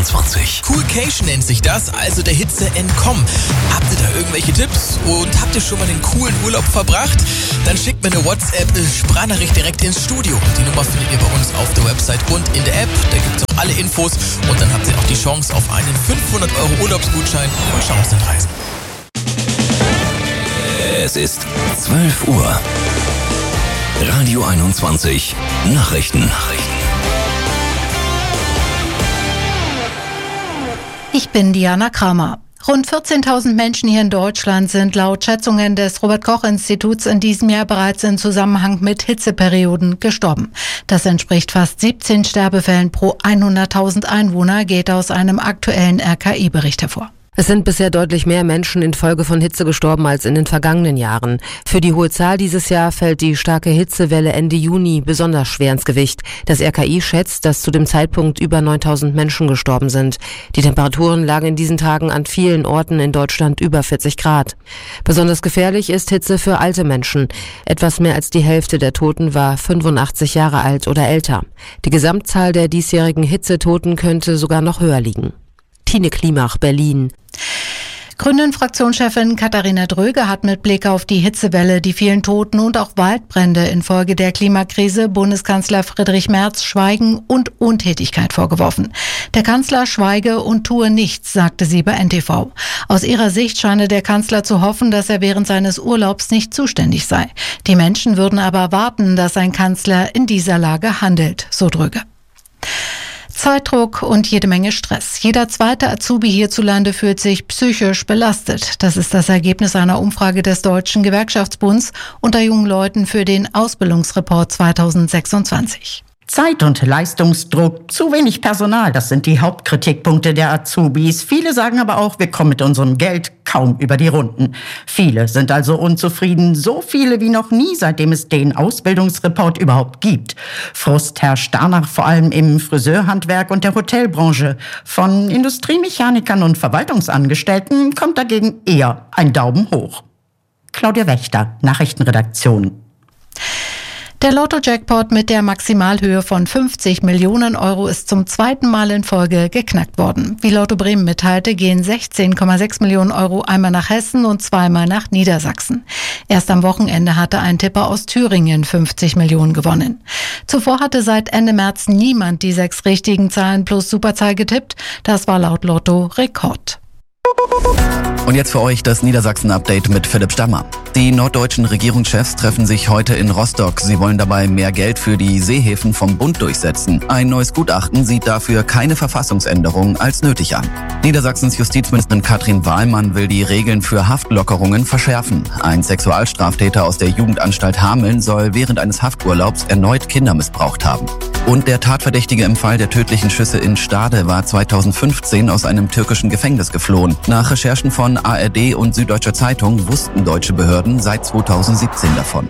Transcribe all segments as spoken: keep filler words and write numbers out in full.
einundzwanzig. Coolcation nennt sich das, also der Hitze entkommen. Habt ihr da irgendwelche Tipps und habt ihr schon mal einen coolen Urlaub verbracht? Dann schickt mir eine WhatsApp-Sprachnachricht direkt ins Studio. Die Nummer findet ihr bei uns auf der Website und in der App. Da gibt es auch alle Infos und dann habt ihr auch die Chance auf einen fünfhundert Euro Urlaubsgutschein für Chancenreisen. Es ist zwölf Uhr. Radio einundzwanzig. Nachrichten. Nachrichten. Ich bin Diana Kramer. Rund vierzehntausend Menschen hier in Deutschland sind laut Schätzungen des Robert-Koch-Instituts in diesem Jahr bereits in Zusammenhang mit Hitzeperioden gestorben. Das entspricht fast siebzehn Sterbefällen pro hunderttausend Einwohner, geht aus einem aktuellen R K I-Bericht hervor. Es sind bisher deutlich mehr Menschen infolge von Hitze gestorben als in den vergangenen Jahren. Für die hohe Zahl dieses Jahr fällt die starke Hitzewelle Ende Juni besonders schwer ins Gewicht. Das R K I schätzt, dass zu dem Zeitpunkt über neuntausend Menschen gestorben sind. Die Temperaturen lagen in diesen Tagen an vielen Orten in Deutschland über vierzig Grad. Besonders gefährlich ist Hitze für alte Menschen. Etwas mehr als die Hälfte der Toten war fünfundachtzig Jahre alt oder älter. Die Gesamtzahl der diesjährigen Hitzetoten könnte sogar noch höher liegen. Tine Klimach, Berlin. Grünen-Fraktionschefin Katharina Dröge hat mit Blick auf die Hitzewelle, die vielen Toten und auch Waldbrände infolge der Klimakrise Bundeskanzler Friedrich Merz Schweigen und Untätigkeit vorgeworfen. Der Kanzler schweige und tue nichts, sagte sie bei N T V. Aus ihrer Sicht scheine der Kanzler zu hoffen, dass er während seines Urlaubs nicht zuständig sei. Die Menschen würden aber erwarten, dass ein Kanzler in dieser Lage handelt, so Dröge. Zeitdruck und jede Menge Stress. Jeder zweite Azubi hierzulande fühlt sich psychisch belastet. Das ist das Ergebnis einer Umfrage des Deutschen Gewerkschaftsbunds unter jungen Leuten für den Ausbildungsreport zweitausendsechsundzwanzig. Zeit- und Leistungsdruck, zu wenig Personal, das sind die Hauptkritikpunkte der Azubis. Viele sagen aber auch, wir kommen mit unserem Geld kaum über die Runden. Viele sind also unzufrieden, so viele wie noch nie, seitdem es den Ausbildungsreport überhaupt gibt. Frust herrscht danach vor allem im Friseurhandwerk und der Hotelbranche. Von Industriemechanikern und Verwaltungsangestellten kommt dagegen eher ein Daumen hoch. Claudia Wächter, Nachrichtenredaktion. Der Lotto-Jackpot mit der Maximalhöhe von fünfzig Millionen Euro ist zum zweiten Mal in Folge geknackt worden. Wie Lotto Bremen mitteilte, gehen sechzehn Komma sechs Millionen Euro einmal nach Hessen und zweimal nach Niedersachsen. Erst am Wochenende hatte ein Tipper aus Thüringen fünfzig Millionen gewonnen. Zuvor hatte seit Ende März niemand die sechs richtigen Zahlen plus Superzahl getippt. Das war laut Lotto Rekord. Und jetzt für euch das Niedersachsen-Update mit Philipp Stammer. Die norddeutschen Regierungschefs treffen sich heute in Rostock. Sie wollen dabei mehr Geld für die Seehäfen vom Bund durchsetzen. Ein neues Gutachten sieht dafür keine Verfassungsänderung als nötig an. Niedersachsens Justizministerin Katrin Wahlmann will die Regeln für Haftlockerungen verschärfen. Ein Sexualstraftäter aus der Jugendanstalt Hameln soll während eines Hafturlaubs erneut Kinder missbraucht haben. Und der Tatverdächtige im Fall der tödlichen Schüsse in Stade war zweitausendfünfzehn aus einem türkischen Gefängnis geflohen. Nach Recherchen von A R D und Süddeutscher Zeitung wussten deutsche Behörden seit zweitausendsiebzehn davon.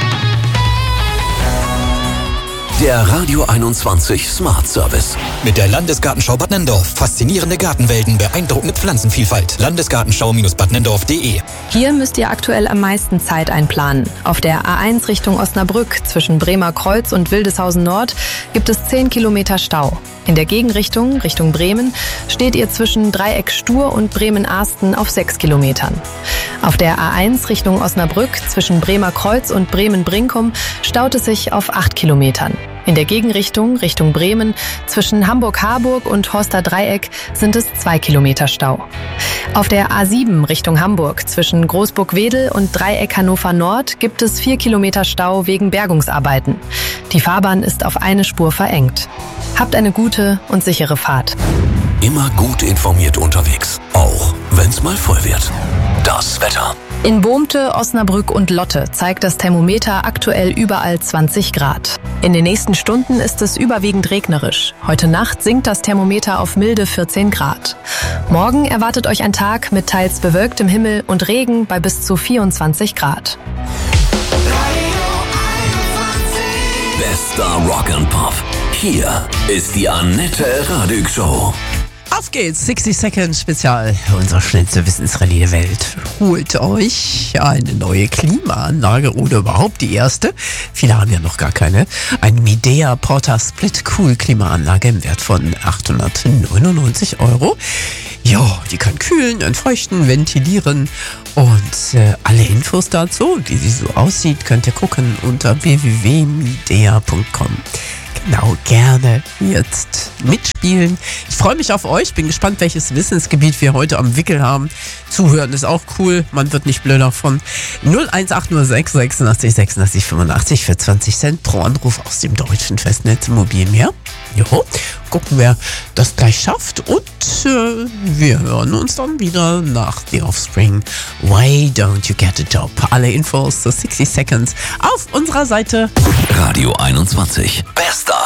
Der Radio einundzwanzig Smart Service. Mit der Landesgartenschau Bad Nenndorf. Faszinierende Gartenwelten, beeindruckende Pflanzenvielfalt. Landesgartenschau Bad Nenndorf punkt de. Hier müsst ihr aktuell am meisten Zeit einplanen. Auf der A eins Richtung Osnabrück zwischen Bremer Kreuz und Wildeshausen Nord gibt es zehn Kilometer Stau. In der Gegenrichtung, Richtung Bremen, steht ihr zwischen Dreieck Stur und Bremen-Ahsten auf sechs Kilometern. Auf der A eins Richtung Osnabrück zwischen Bremer Kreuz und Bremen-Brinkum staut es sich auf acht Kilometern. In der Gegenrichtung, Richtung Bremen, zwischen Hamburg-Harburg und Horster Dreieck sind es zwei Kilometer Stau. Auf der A sieben Richtung Hamburg zwischen Großburg-Wedel und Dreieck Hannover Nord gibt es vier Kilometer Stau wegen Bergungsarbeiten. Die Fahrbahn ist auf eine Spur verengt. Habt eine gute und sichere Fahrt. Immer gut informiert unterwegs, auch wenn es mal voll wird. Das Wetter. In Bohmte, Osnabrück und Lotte zeigt das Thermometer aktuell überall zwanzig Grad. In den nächsten Stunden ist es überwiegend regnerisch. Heute Nacht sinkt das Thermometer auf milde vierzehn Grad. Morgen erwartet euch ein Tag mit teils bewölktem Himmel und Regen bei bis zu vierundzwanzig Grad. Bester Rock and Pop. Hier ist die Annette Radig Show. Auf geht's, sixty Seconds Spezial, unser schnellste Wissensrallye der Welt. Holt euch eine neue Klimaanlage oder überhaupt die erste. Viele haben ja noch gar keine. Eine Midea Porta Split Cool Klimaanlage im Wert von achthundertneunundneunzig Euro. Ja, die kann kühlen, entfeuchten, ventilieren und äh, alle Infos dazu, wie sie so aussieht, könnt ihr gucken unter w w w punkt midea punkt com. Genau, gerne jetzt mitspielen. Ich freue mich auf euch, bin gespannt, welches Wissensgebiet wir heute am Wickel haben. Zuhören ist auch cool, man wird nicht blöd davon. null eins acht null sechs sechsundachtzig sechsundachtzig fünfundachtzig für zwanzig Cent pro Anruf aus dem deutschen Festnetz Mobilmeer. Jo, gucken, wer das gleich schafft. Und äh, wir hören uns dann wieder nach The Offspring. Why don't you get a job? Alle Infos zu sixty Seconds auf unserer Seite. Radio einundzwanzig. Bester